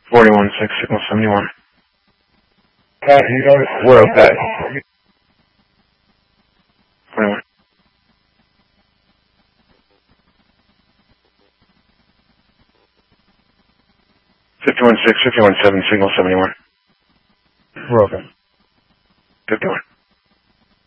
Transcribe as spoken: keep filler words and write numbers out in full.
forty-one six, signal seventy-one. Uh, you know, We're okay. twenty-one. fifty-one six, fifty-one seven, signal seventy-one. We're okay. fifty-one.